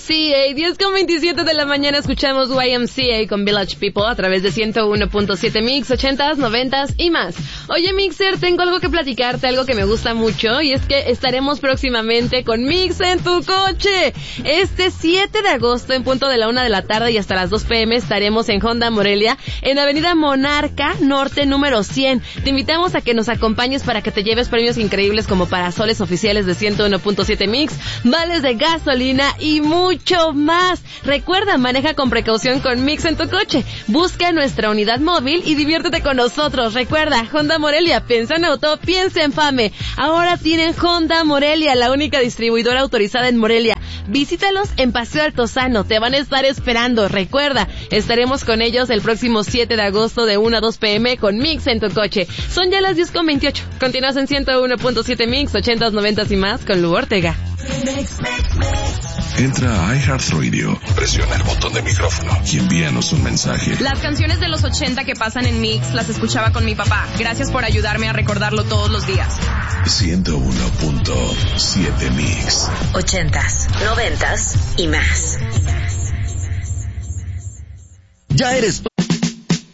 YMCA, 10:27 de la mañana escuchamos YMCA con Village People a través de 101.7 Mix, 80s, 90s y más. Oye Mixer, tengo algo que platicarte, algo que me gusta mucho, y es que estaremos próximamente con Mix en tu coche. Este 7 de agosto en punto de la 1 de la tarde y hasta las 2 p.m. estaremos en Honda Morelia, en Avenida Monarca Norte número 100. Te invitamos a que nos acompañes para que te lleves premios increíbles como parasoles oficiales de 101.7 Mix, vales de gasolina y mucho más. Recuerda, maneja con precaución con Mix en tu coche. Busca nuestra unidad móvil y diviértete con nosotros. Recuerda, Honda Morelia, piensa en auto, piensa en FAME. Ahora tienen Honda Morelia, la única distribuidora autorizada en Morelia. Visítalos en Paseo Altozano, te van a estar esperando. Recuerda, estaremos con ellos el próximo 7 de agosto de 1 a 2 p.m. con Mix en tu coche. Son ya las 10:28. Continúas en 101.7 Mix, 80s, 90s y más con Lu Ortega. Entra a iHeartRadio, presiona el botón de micrófono y envíanos un mensaje. Las canciones de los 80 que pasan en Mix las escuchaba con mi papá. Gracias por ayudarme a recordarlo todos los días. 101.7 Mix. 80s, 90s y más. ¿Ya eres